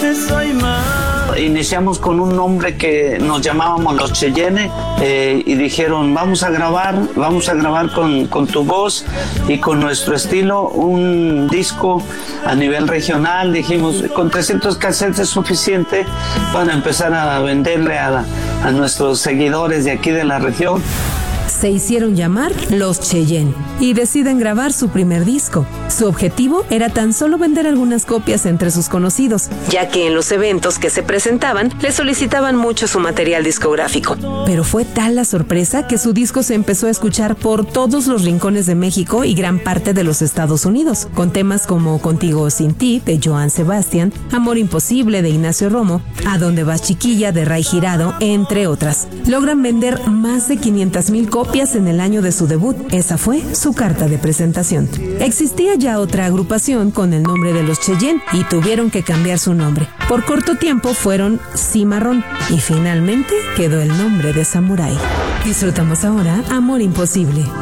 Iniciamos con un nombre que nos llamábamos Los Cheyenne y dijeron vamos a grabar con tu voz y con nuestro estilo un disco a nivel regional. Dijimos con 300 cassettes es suficiente para empezar a venderle a nuestros seguidores de aquí de la región. Se hicieron llamar Los Cheyenne y deciden grabar su primer disco. Su objetivo era tan solo vender algunas copias entre sus conocidos, ya que en los eventos que se presentaban le solicitaban mucho su material discográfico. Pero fue tal la sorpresa que su disco se empezó a escuchar por todos los rincones de México y gran parte de los Estados Unidos, con temas como Contigo o Sin Ti, de Joan Sebastián, Amor Imposible, de Ignacio Romo, A Dónde Vas Chiquilla, de Ray Girado, entre otras. Logran vender más de 500,000 copias en el año de su debut. Esa fue su carta de presentación. Existía ya otra agrupación con el nombre de Los Cheyenne y tuvieron que cambiar su nombre. Por corto tiempo fueron Cimarrón y finalmente quedó el nombre de Samurai. Disfrutamos ahora Amor Imposible.